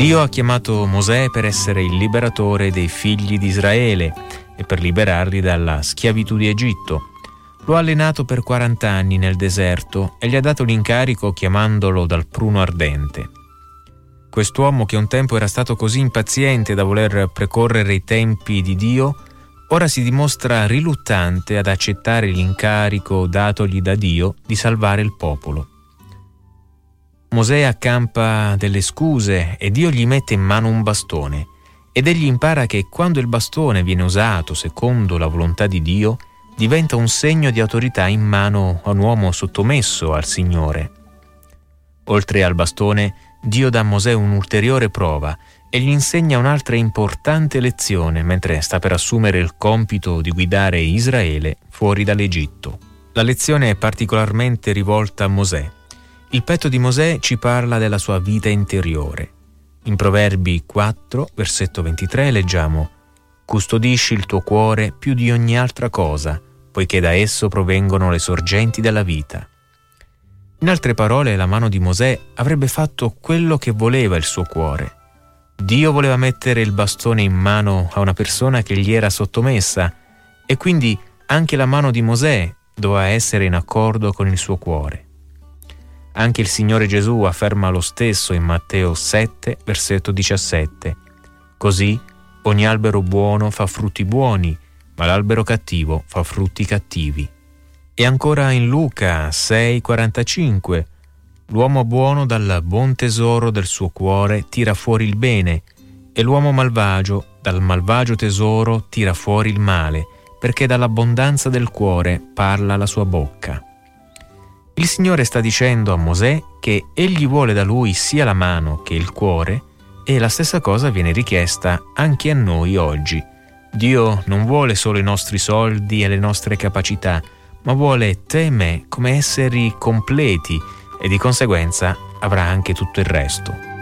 Dio ha chiamato Mosè per essere il liberatore dei figli di Israele e per liberarli dalla schiavitù di Egitto. Lo ha allenato per 40 anni nel deserto e gli ha dato l'incarico chiamandolo dal pruno ardente. Quest'uomo, che un tempo era stato così impaziente da voler precorrere i tempi di Dio, ora si dimostra riluttante ad accettare l'incarico datogli da Dio di salvare il popolo. Mosè accampa delle scuse e Dio gli mette in mano un bastone, ed egli impara che quando il bastone viene usato secondo la volontà di Dio, diventa un segno di autorità in mano a un uomo sottomesso al Signore. Oltre al bastone, Dio dà a Mosè un'ulteriore prova e gli insegna un'altra importante lezione mentre sta per assumere il compito di guidare Israele fuori dall'Egitto. La lezione è particolarmente rivolta a Mosè. Il petto di Mosè ci parla della sua vita interiore. In Proverbi 4, versetto 23, leggiamo: «Custodisci il tuo cuore più di ogni altra cosa, poiché da esso provengono le sorgenti della vita». In altre parole, la mano di Mosè avrebbe fatto quello che voleva il suo cuore. Dio voleva mettere il bastone in mano a una persona che gli era sottomessa, e quindi anche la mano di Mosè doveva essere in accordo con il suo cuore. Anche il Signore Gesù afferma lo stesso in Matteo 7, versetto 17. «Così ogni albero buono fa frutti buoni, ma l'albero cattivo fa frutti cattivi». E ancora in Luca 6,45: «L'uomo buono dal buon tesoro del suo cuore tira fuori il bene, e l'uomo malvagio dal malvagio tesoro tira fuori il male, perché dall'abbondanza del cuore parla la sua bocca». Il Signore sta dicendo a Mosè che egli vuole da lui sia la mano che il cuore, e la stessa cosa viene richiesta anche a noi oggi. Dio non vuole solo i nostri soldi e le nostre capacità, ma vuole te e me come esseri completi, e di conseguenza avrà anche tutto il resto.